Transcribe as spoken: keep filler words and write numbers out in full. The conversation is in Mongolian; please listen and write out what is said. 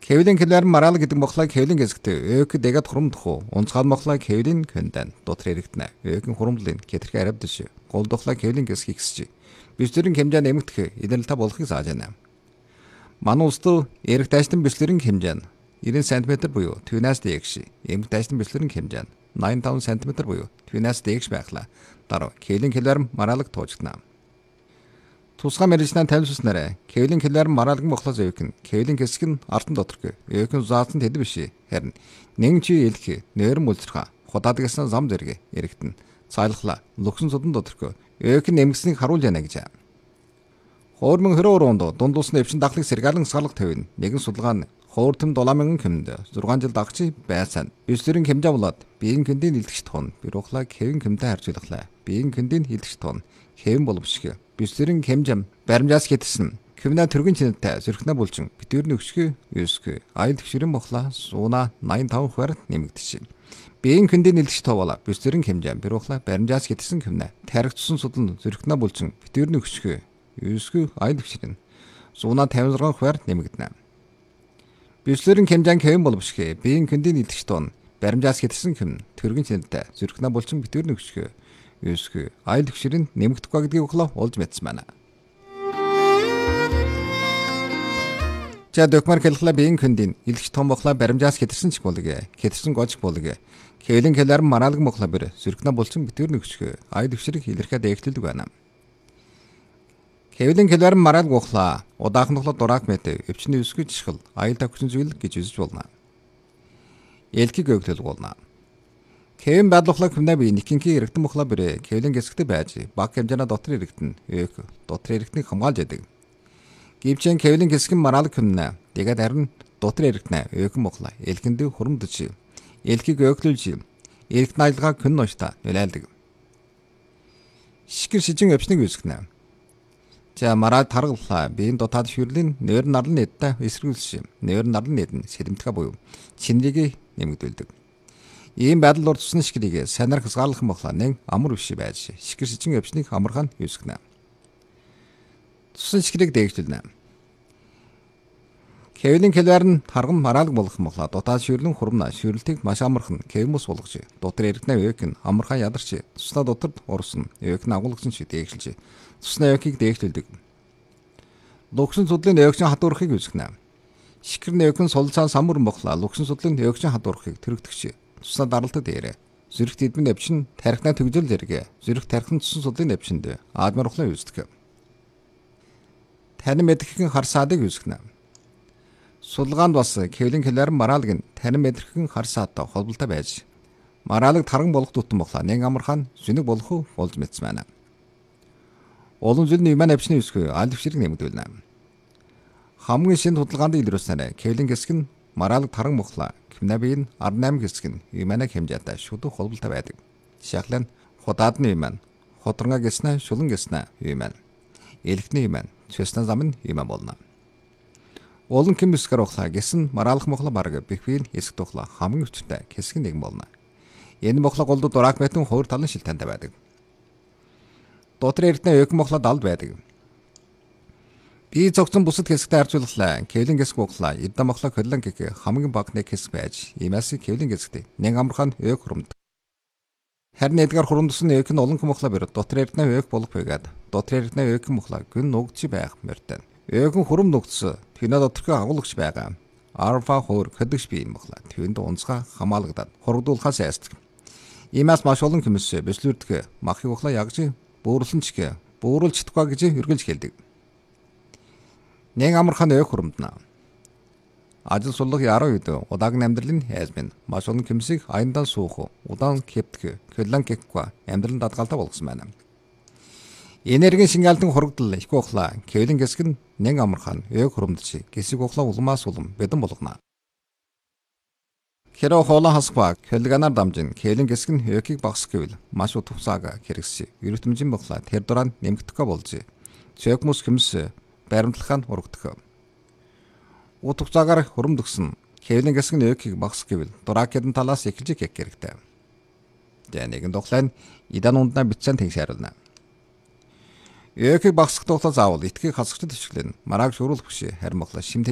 Кевлин келээр мараал гэдэг мохлаа кевлин гэсгтээ өөг дэгэд хурамдах уу унцгаал мохлаа кевлин көндан дотор хэрэгтнэ өөгийн хурамдлын кетэрхэ аравдш гол дохлаа кевлин гэс хийгсэж бичлэрийн хэмжээ нэмэгдэх идэлтэй болохыг зааж байна. Манай улсд эрэг дайштан бичлэрийн хэмжээ нь ninety сантиметр буюу түүнээс дээш эмэг дайштан бичлэрийн хэмжээ нь ninety-five сантиметр буюу түүнээс дээш байхлаа дараа кевлин келээр мараалаг туужгана. Тусгай мэрэгчнээ танилцуулснараа кевлин келээр мараалгын мохлоос өөг нь кевлин гэсг нь артын доторх өөг нь заасан тэд биш харин нэгэн чи илх нойрон үлцэрхэ худаадаг гэсэн зам зэрэг эрэгтэн цайлахла лөгсөн судан доторх өөг нь нэмгснийг харуулж яана гэж. Хоормон хороонд дунд улсны өвчин дахлыг сэргаалan сарлах тавина нэгэн судалгаа нь хоортом seven thousand кэмд six жил дагч байсан. Бичлэрийн хэмжээ болоод биеийн көндийн илтгэж тун бирухлаа кевин кэмдэ харьцуулахлаа. Биеийн көндийн илтгэж тун кевин боловсхий. Бичлэрийн хэмжэм баримжаас хэтсэн. Кевина төргөн чинэтэй зөрхнө булчин битүүрний өчгөө юусгүй. Аял тгшэрэн бохлаа сууна ninety-five хувиар нэмэгдэжээ. Биеийн көндийн илтгэж тоовала бичлэрийн хэмжэм бирухлаа баримжаас хэтсэн кевина таригдсан судан зөрхнө булчин битүүрний өчгөө юусгүй. Аял тгшэрэн сууна fifty-six хувиар нэмэгдэнэ. Бичлэрийн хэмжээ кевин боловсхий. Биеийн көндийн илтгэж тун баримжаас хэтсэн кевин төргөн чинэтэй зөрхнө булчин битүүрний өчгөө юусгүй. Аял тгшэрэн нэмэгдэхгүй гэдгийг өглөө олж мэдсэн байна. За докмар хэлхлэ биеийн көндийн илтгэж том бохлаа баримжаас хэтэрсэн ч болыг. Хэтэрсэн гож болыг. Кевлин келээр мараалг мохлаа бэр зөрхнө булчин битүүрний өчгөө аял тгшэрэг илэрхэ дээгтэлдэг байна. Кевлин келээр мараалг мохлаа удаахан тоглоод дурак мэт өвчний өсгөж жишгэл аял тагчин зүйл гэж үзэж болно. Элхийг өгдөл болно. Кевин бадлахлаа хүнэ би никинки эргэтэн мохлаа бэрэ кевлин гэсгтээ байж баг хэмжээний дотор эргэтэн өөг дотор эргэтнийг хамгаалж яадаг. Гівчэн кевлин гэсгэн мараалг хүнэ тэгээд харин дотор эргэтнэ өөг мохлаа элхэндээ хурамдж элхийг өгдөлж эргэтэн аялгаа хүн ноёшта нөлөөлдөг. Шикэр шижин өвчнийг үүсгэнэ. За мараа таргаллаа биеийн дотоод шүрлийн нойр нарлын нэдтэй эсрэгүүлж нойр нарлын нэд нь сэлэмтгэ буюу чинрийг нэмэгдүүлдэг. Ийм байдал руу тусна шикрийг санаар хязгаарлах мохлаа нэг амар биш байж шикэр шижин өвчнийг амархан үүсгэнэ. Тусна шикрийг дээгжүүлнэ. Кевлин келээр нь тарган мараалг болох мохлаа дотоод шүрлэн хурамна шүрлтийг маш амархан кевмус болгож дотор эргэнэ өөг нь амархан ядарч тусна доторд урсан өөг нь агуулгасан шиг дээгшилж тусна өөгийг дээгжүүлдэг. Лөгсөн судлын өөгчийн хадуурхыг үүсгэнэ. Шикэр өөг нь сулцаан самурн мохлаа лөгсөн судлын өөгчийн хадуурхыг тэрэгдэгч тусна даралтад дээрэ зүрх эдмэн өвчин тархинаа төгжил зэрэг зүрх тархин тусна судлын өвчинд аадмар ухлаа үүсдэг. Танин мэдрэхин хар саадыг үүсгэнэ. Судалгаанд бас кевлин келээр мараалг нь танин мэдрэхин хар саадтай холбоотой байж мараалг тарган болох тутам мохлаа нэг амархан зүнэг болох уу болж мэдсэн байна. Олон зүйл нэмэн авчны үсгүй аль төвшрийг нэмэгдүүлнэ. Хамгийн шинэ судалгаанд илрүүлснээр кевлин гэсг нь мараалг таран мохлаа квинабин ninety-eight гэсг нь юмана хэмжээтэй шүдүү холбоотой байдаг. Жишээлбэл худаадны юман хотронга гэснэ шулан гэснэ юман элхний юман чөснө зам нь юман болно. Олон кэмскэр ухлаа гэсэн мараалх мохлоо бараг бихвийн эсэг тухлаа хамгийн өвчтэй хэсэг нэг болно. Энэ мохлоо голдуу дурак байтан хоёр талын шилтэнтэй байдаг. Дотор эрдэнэ өөг мохлоо далд байдаг. Би цогцсон бусад хэсэгтэй харьцуулглаа. Кевлин гэсг мохлоо эдэн мохлоо коллон гэх хамгийн баг нэг хэсэг байж имээс кевлин гэсгтэй нэг амархан өөг хурамд. Харин эдгээр хурамдсан өөг нь олон мохлоо бэр дотор эрдэнэ өөг болох байгаад дотор эрдэнэ өөг мохлоо гүн нүгдчих байх мөртэн. Өөг нь хурам нүгдсэн тэний доторх агуулгач байгаа. Альфа хоор хөдөгч бие мохлоо тэнд унцгаа хамгаалагдаад хургдуулахаас айсдаг. Имээс маш олон хүмүүс бэслүүрдэх махыг ухлаа ягж бөөрлөнчг бөөрөлж чадахгүй гэж үргэлж хэлдэг. Нэг амархан өөг хурамдна. Ажил суллах яруу үед удаагийн амьдралын хайзмын маш олон хүмүүсийг аяндан суух, удаан кэптг, кэлэн гэхгүй амьдралын дадгалтай болгосон байна. Энергийн шингаалтын хургдал их ухлаа кевлин гэсг нь нэг амархан өөг хурамдж гэсэг ухлаа улмаас улам бэдэн болгоно. Хэрэв хоолоо хасгва кэлганаар дамжин кевлин гэсг нь өөгийг багсах гэвэл маш утгасаага хэрэгсэ эрдэмжин боглаа тэр дурaan нэмэгдэхгүй болж цээгмус хүмүүс баримтлахад урагдах. Утгасаагаар хурамдгсан кевлин гэсг нь өөгийг багсах гэвэл дуракэдэн талаас эхэлж гэх хэрэгтэй. Тэгээ нэгэн тухлаа идан ундна битсэн тэгш харуулна. Өөгийг багсах тухлаа заавал итгэх хасагчд төчлөн марааг шуруулах биш харин моглоо шимт